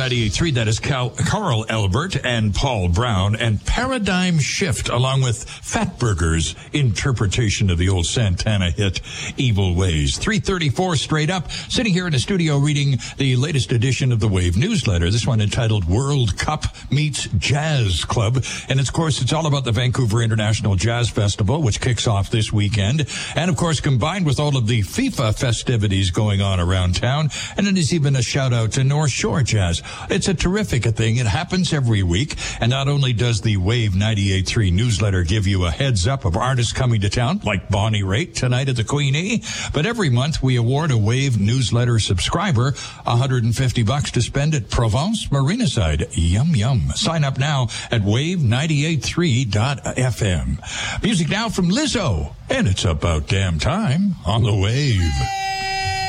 98.3, that is Carl Albert and Paul Brown, and Paradigm Shift, along with Fatburger's interpretation of the old Santana hit, Evil Ways. 3:34 straight up, sitting here in the studio reading the latest edition of the Wave newsletter, this one entitled World Cup Meets Jazz Club. And of course, it's all about the Vancouver International Jazz Festival, which kicks off this weekend. And of course, combined with all of the FIFA festivities going on around town. And then there's even a shout out to North Shore Jazz. It's a terrific thing. It happens every week. And not only does the Wave 98.3 newsletter give you a heads up of artists coming to town, like Bonnie Raitt tonight at the Queenie, but every month we award a Wave newsletter subscriber $150 to spend at Provence Marinaside. Yum, yum. Sign up now at wave983.fm. Music now from Lizzo. And it's about damn time on the Wave.